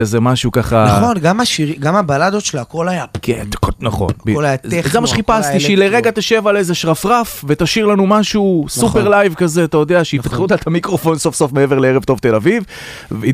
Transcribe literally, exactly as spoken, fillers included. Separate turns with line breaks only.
איזה משהו ככה...
נכון, גם השיר, גם הבלדות שלה, הכל היה...
כן, נכון.
הכל היה טכנו,
זה מה שחיפשתי, שהיא לרגע תשב על איזה שרפרף, ותשאיר לנו משהו סופר לייב כזה, אתה יודע, שיפתחו את המיקרופון סוף סוף מעבר לערב טוב תל אביב,